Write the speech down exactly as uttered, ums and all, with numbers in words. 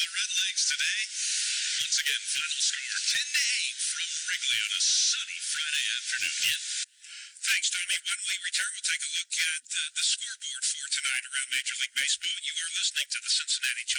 Redlegs today. Once again, final score ten to eight from Wrigley on a sunny Friday afternoon. Yeah. Thanks, Tommy. When we return, we'll take a look at uh, the scoreboard for tonight around Major League Baseball. You are listening to the Cincinnati Chargers.